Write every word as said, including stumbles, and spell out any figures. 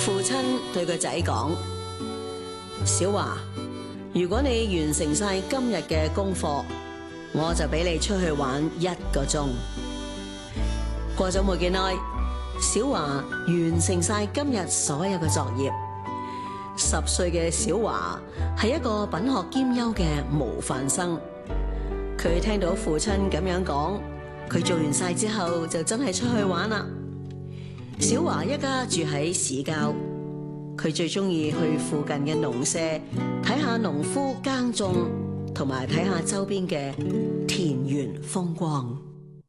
父親對個仔講：小華，如果你完成晒今日嘅功課，我就俾你出去玩一個鐘。過咗冇幾耐，小華完成晒今日所有嘅作業。十歲嘅小華係一個品學兼優嘅模範生。佢聽到父親咁樣講，佢做完晒之後就真係出去玩啦。小華一家住喺市郊，佢最中意去附近嘅農舍睇下農夫耕種，同埋睇下周邊嘅田園風光。